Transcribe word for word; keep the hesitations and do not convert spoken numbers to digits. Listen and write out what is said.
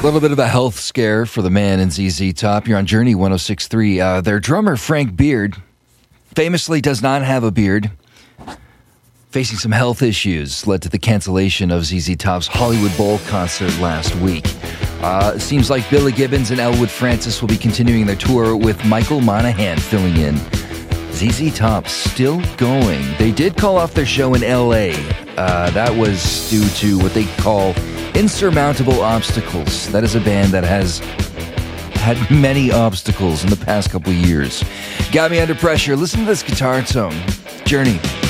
little bit of a health scare for the man in Z Z Top. You're on Journey one oh six point three. Uh, their drummer, Frank Beard, famously does not have a beard. Facing some health issues led to the cancellation of Z Z Top's Hollywood Bowl concert last week. Uh, it seems like Billy Gibbons and Elwood Francis will be continuing their tour with Michael Monaghan filling in. Z Z Top still going. They did call off their show in L A. Uh, that was due to what they call insurmountable obstacles. That is a band that has had many obstacles in the past couple of years. Got me under pressure. Listen to this guitar tone. Journey.